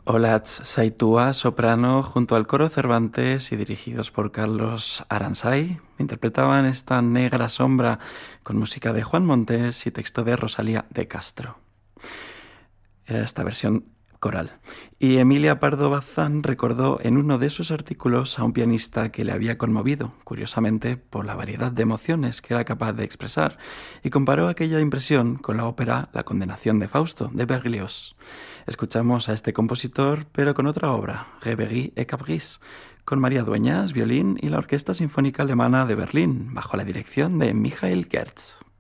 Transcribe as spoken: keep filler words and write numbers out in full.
Olatz Saitua, soprano, junto al coro Cervantes y dirigidos por Carlos Aransay, interpretaban esta negra sombra con música de Juan Montes y texto de Rosalía de Castro. Era esta versión coral. Y Emilia Pardo Bazán recordó en uno de sus artículos a un pianista que le había conmovido, curiosamente, por la variedad de emociones que era capaz de expresar, y comparó aquella impresión con la ópera La condenación de Fausto, de Berlioz. Escuchamos a este compositor, pero con otra obra, Rêverie et Caprice, con María Dueñas, violín, y la Orquesta Sinfónica Alemana de Berlín, bajo la dirección de Michael Gertz.